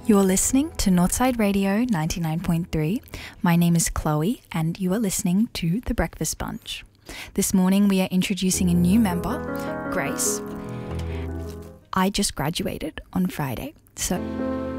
You're listening to Northside Radio 99.3. My name is Chloe and you are listening to The Breakfast Bunch. This morning we are introducing a new member, Grace. I just graduated on Friday, so